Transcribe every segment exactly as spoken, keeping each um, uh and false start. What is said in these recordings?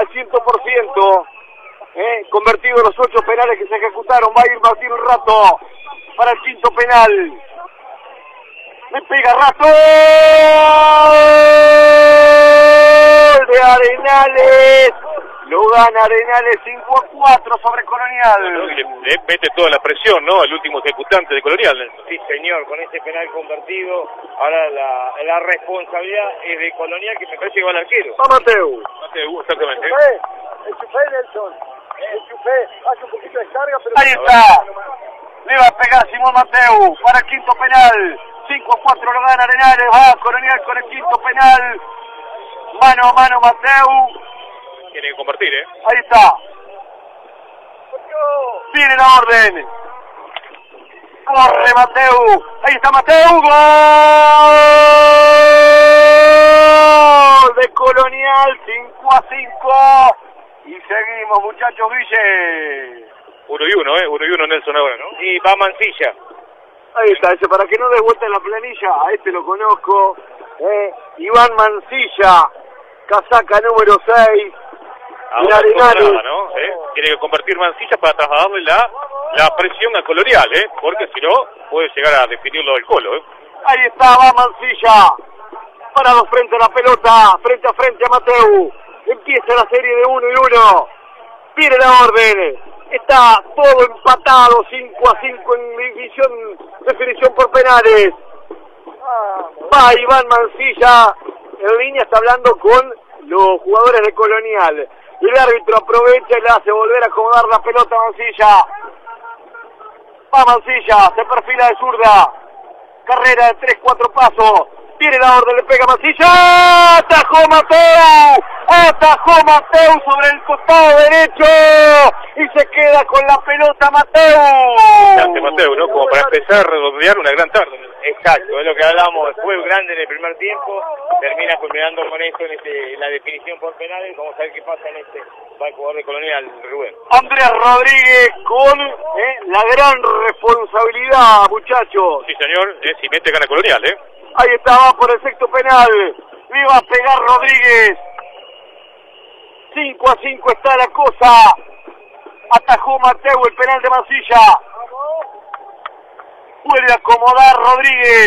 al cien por ciento. Eh, convertido en los ocho penales que se ejecutaron. Va a ir Martín un rato para el quinto penal. Le pega Rato de Arenales. Lo gana Arenales cinco a cuatro sobre Colonial. Bueno, y le, le mete toda la presión, ¿no? El último ejecutante de Colonial. Sí, señor, con ese penal convertido. Ahora la, la responsabilidad es de Colonial, que me parece que va al arquero. Va Mateu. Mateu, exactamente. El chupé, Nelson. El chupé, hace un poquito de carga, pero... Ahí está. Le va a pegar Simón Mateu para el quinto penal. cinco a cuatro lo gana Arenales. Va Colonial con el quinto penal. Mano a mano Mateu. Tiene que convertir, ¿eh? Ahí está. Viene la orden. Corre Mateu. Ahí está Mateu. Gol de Colonial. cinco a cinco. Y seguimos, muchachos, Guille. Uno y uno, ¿eh? Uno y uno Nelson ahora, ¿no? Y va Mancilla. Ahí está, ese para que no des vuelta en la planilla. A este lo conozco. Eh, Iván Mancilla. Casaca número seis. Ahora nada, ¿no? ¿Eh? Tiene que convertir Mancilla para trasladarle la, la presión a Colonial, ¿eh? Porque si no, puede llegar a definirlo del Colo, ¿eh? Ahí está, va Mancilla. Parado frente a la pelota, frente a frente a Mateu. Empieza la serie de uno y uno. Viene la orden. Está todo empatado, cinco a cinco en división, definición por penales. Va Iván Mancilla. En línea está hablando con los jugadores de Colonial. Y el árbitro aprovecha y le hace volver a acomodar la pelota a Mancilla. Va Mancilla, se perfila de zurda. Carrera de tres cuatro pasos. Viene la orden, le pega Mancilla. Atajó Mateu. Atajó Mateu sobre el costado derecho. Y se queda con la pelota Mateu. Hace Mateu, ¿no? Como para empezar a redondear una gran tarde. Exacto, es lo que hablamos. Fue grande en el primer tiempo. Termina culminando con esto en, este, en la definición por penales. Vamos a ver qué pasa en este. Va el jugador de Colonial, Rubén. Andrés Rodríguez con eh, la gran responsabilidad, muchachos. Sí, señor. Eh, si mete gana Colonial, ¿eh? Ahí está, va por el sexto penal. Le va a pegar Rodríguez. cinco a cinco está la cosa. Atajó Mateu el penal de Mancilla. Puede acomodar Rodríguez.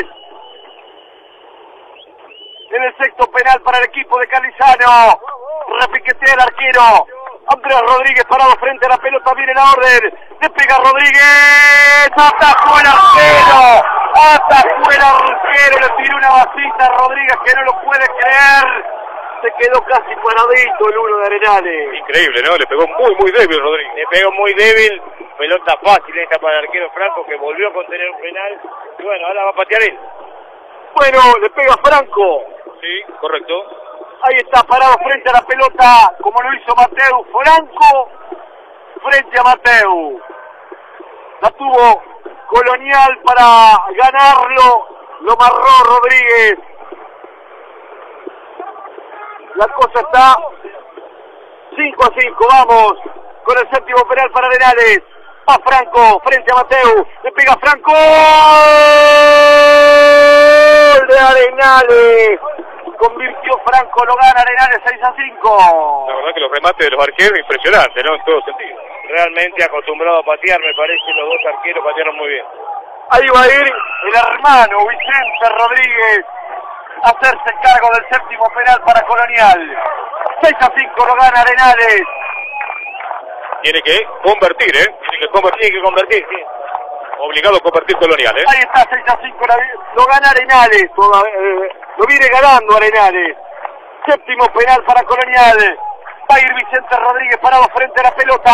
En el sexto penal para el equipo de Calizano. Repiquetea el arquero. Andrés Rodríguez parado frente a la pelota. Viene la orden. Le pega Rodríguez. Atajó el arquero. Atajó el arquero. Le tiró una vasita a Rodríguez que no lo puede creer. Se quedó casi paradito el uno de Arenales. Increíble, ¿no? Le pegó muy, muy débil Rodríguez. Le pegó muy débil. Pelota fácil esta para el arquero Franco, que volvió a contener un penal. Y bueno, ahora va a patear él. Bueno, le pega Franco. Sí, correcto. Ahí está parado frente a la pelota, como lo hizo Mateu. Franco frente a Mateu. La tuvo Colonial para ganarlo. Lo marró Rodríguez. La cosa está cinco a cinco. Vamos con el séptimo penal para Arenales. Va Franco frente a Mateu. Le pega Franco. ¡Gol de Arenales! Convirtió Franco, lo gana Arenales seis a cinco. La verdad que los remates de los arqueros impresionantes, ¿no? En todo sentido. Realmente acostumbrado a patear, me parece, los dos arqueros patearon muy bien. Ahí va a ir el hermano Vicente Rodríguez a hacerse cargo del séptimo penal para Colonial. seis a cinco lo gana Arenales. Tiene que convertir, ¿eh? Tiene que convertir, Tiene que convertir, sí. Obligado a convertir Colonial, ¿eh? Ahí está, seis a cinco, lo gana Arenales, toda, eh, lo viene ganando Arenales. Séptimo penal para Colonial. Va a ir Vicente Rodríguez parado frente a la pelota.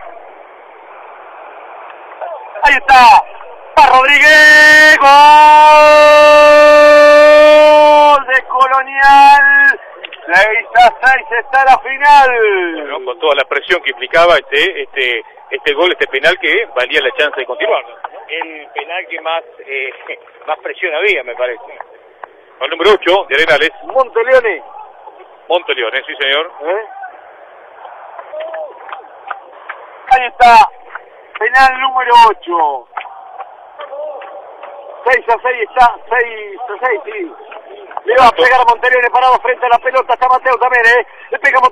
Ahí está, va Rodríguez, gol de Colonial. seis a seis está la final. Bueno, con toda la presión que implicaba este, este, este gol, este penal que valía la chance de continuar, ¿no? El penal que más eh, más presión había, me parece. El número ocho de Arenales. Monteleone. Monteleone, sí señor. ¿Eh? Ahí está. Penal número ocho. seis a seis está. seis a seis, sí. Le va a pegar a Monteleone parado frente a la pelota. Está Mateu también, ¿eh? Le pega a